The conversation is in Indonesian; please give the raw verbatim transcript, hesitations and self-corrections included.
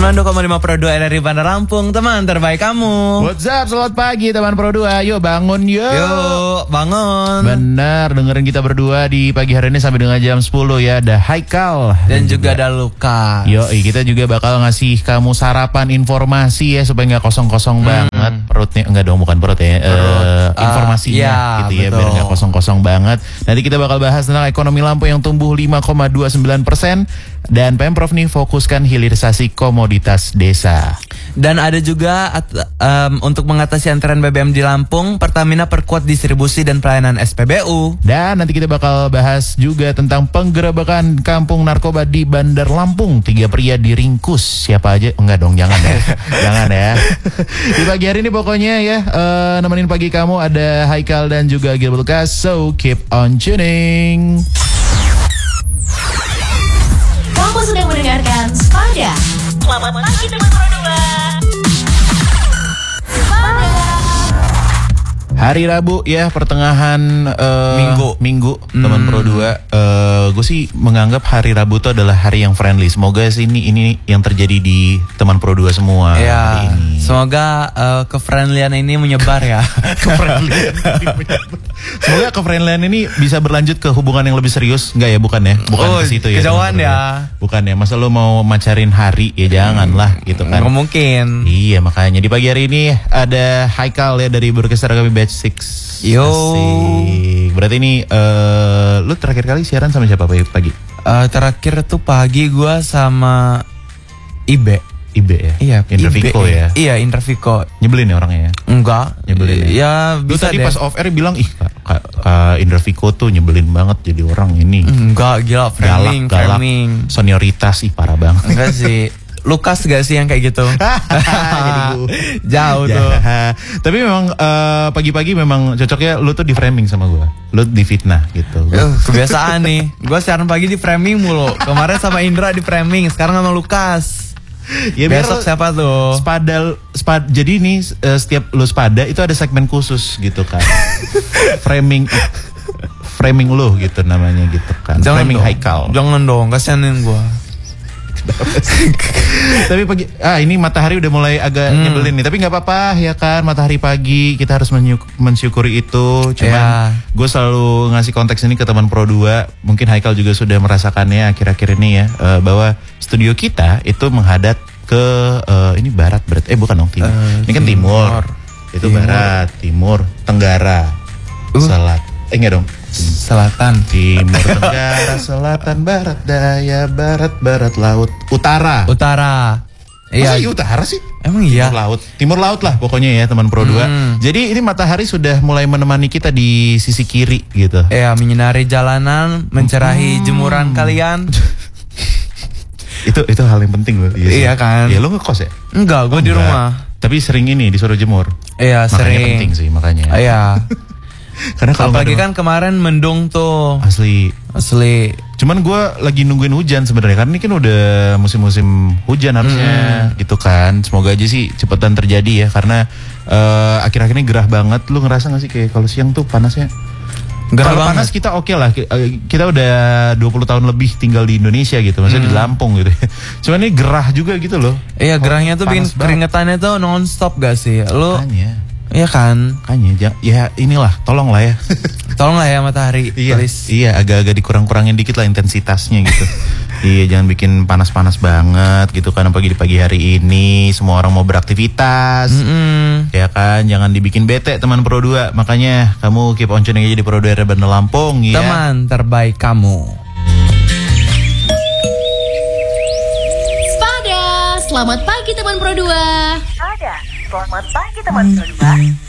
sembilan puluh dua koma lima Pro dua R R I Bandar Lampung, teman terbaik kamu. What's up, selamat pagi teman Pro dua. Yuk bangun yuk. Yuk bangun. Benar, dengerin kita berdua di pagi hari ini sampai dengan jam sepuluh ya. Ada Haikal dan, dan juga, juga ada Lukas. Yo, kita juga bakal ngasih kamu sarapan informasi ya, supaya nggak kosong-kosong hmm. banget perutnya. Enggak dong, bukan perut ya. Perut. Uh, informasinya uh, ya, gitu ya, betul. Biar nggak kosong-kosong banget. Nanti kita bakal bahas tentang ekonomi Lampung yang tumbuh lima koma dua sembilan persen. Dan Pemprov nih fokuskan hilirisasi komoditas desa. Dan ada juga um, untuk mengatasi antrean B B M di Lampung, Pertamina perkuat distribusi dan pelayanan S P B U. Dan nanti kita bakal bahas juga tentang penggerebekan kampung narkoba di Bandar Lampung. Tiga pria diringkus. Siapa aja? Enggak dong, jangan ya. Jangan ya. Di pagi hari ini pokoknya ya, uh, nemenin pagi kamu ada Haikal dan juga Gilbert Lukas. So keep on tuning. Kamu sedang mendengarkan Spada. Selamat pagi teman Pro dua. Spada. Hari Rabu ya, pertengahan uh, Minggu Minggu hmm. teman Pro dua. uh, Gue sih menganggap hari Rabu itu adalah hari yang friendly. Semoga sih ini, ini yang terjadi di teman Pro dua semua ya, hari ini. Semoga uh, kefriendlian ini menyebar ya. Kefriendlian Semoga kefriendlian ini bisa berlanjut ke hubungan yang lebih serius. Enggak ya, bukan ya. Bukan oh, ke situ ya. Kejauhan ya. Bukan ya, masa lo mau macarin hari ya, janganlah gitu kan. Nggak mungkin. Iya, makanya di pagi hari ini ada Haikal ya dari Berkestar kami batch enam. Yo. Asik. Berarti ini uh, lu terakhir kali siaran sama siapa pagi? Uh, terakhir tuh pagi gua sama Ibe. Ibe ya? Iya, Indra Viko ya? Iya, Indra Viko. Nyebelin ya orangnya ya? Enggak. Nyebelin ya? Ya lu bisa tadi deh. pas off air bilang, ih Kak, Kak, Kak Indra Viko tuh nyebelin banget jadi orang ini. Enggak, gila, framing, galak, galak, framing. Senioritas sih parah banget. Enggak sih. Lukas gak sih yang kayak gitu? Jauh tuh. Tapi memang uh, pagi-pagi memang cocoknya lu tuh di framing sama gue. Lu di fitnah gitu. Uh, kebiasaan nih. Gue siaran pagi di framing mulu. Kemarin sama Indra di framing, sekarang sama Lukas. Ya, besok siapa tuh? Spada, spad, jadi nih uh, setiap lu spada itu ada segmen khusus gitu kan. Framing framing lu gitu namanya gitu kan. Jangan Framing dong. Haikal. Jangan dong, kasianin gue. Tapi pagi, ah ini matahari udah mulai agak hmm. nyebelin nih. Tapi nggak apa-apa ya kan, matahari pagi kita harus mensyukuri itu. Cuman yeah. gue selalu ngasih konteks ini ke teman Pro dua. Mungkin Haikal juga sudah merasakannya akhir-akhir ini ya, uh, bahwa studio kita itu menghadap ke uh, ini barat berarti. Eh bukan dong, timur. Uh, ini kan timur. timur. Itu timur. Barat, timur, tenggara, uh. selat. Eh enggak dong. Selatan, timur, tenggara, selatan, barat, daya, barat, barat, laut, utara. Utara. Masa iya utara sih? Emang iya. Timur laut, timur laut lah pokoknya ya teman Pro dua. Hmm. Jadi ini matahari sudah mulai menemani kita di sisi kiri gitu. Iya, menyinari jalanan, mencerahi hmm. jemuran kalian. itu itu hal yang penting loh. Iya, iya kan. Ya lo ngekos ya? Enggak, gue oh, di rumah. Tapi sering ini disuruh jemur. Iya, makanya sering. Penting sih makanya. Iya. Karena kalau apalagi kan kemarin mendung tuh. Asli. Asli. Cuman gue lagi nungguin hujan sebenarnya, karena ini kan udah musim-musim hujan harusnya, hmm. gitu kan. Semoga aja sih cepetan terjadi ya, karena uh, akhir-akhir ini gerah banget. Lu ngerasa gak sih kayak kalau siang tuh panasnya? Kalau panas kita oke okay lah, kita udah dua puluh tahun lebih tinggal di Indonesia gitu, maksudnya hmm. di Lampung gitu. Cuman ini gerah juga gitu loh. Iya, gerahnya tuh bikin keringetannya tuh non-stop gak sih? Lu Makanya. Iya kan, kayaknya ya inilah, tolonglah ya, tolonglah ya matahari, iya, please. Iya, agak-agak dikurang-kurangin dikit lah intensitasnya gitu. Iya, jangan bikin panas-panas banget gitu kan, apalagi di pagi hari ini semua orang mau beraktivitas, mm-hmm. ya kan, jangan dibikin bete teman Pro dua. Makanya kamu keep on tuning aja di Pro dua R R I Bandar Lampung ya. Teman terbaik kamu. Spada, selamat pagi teman Pro dua. Spada, selamat pagi teman Pro dua.